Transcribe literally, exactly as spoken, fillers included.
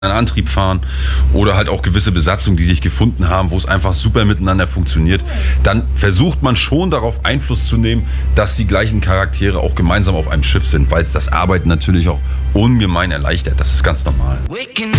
einen Antrieb fahren oder halt auch gewisse Besatzungen, die sich gefunden haben, wo es einfach super miteinander funktioniert, dann versucht man schon darauf Einfluss zu nehmen, dass die gleichen Charaktere auch gemeinsam auf einem Schiff sind, weil es das Arbeiten natürlich auch ungemein erleichtert. Das ist ganz normal.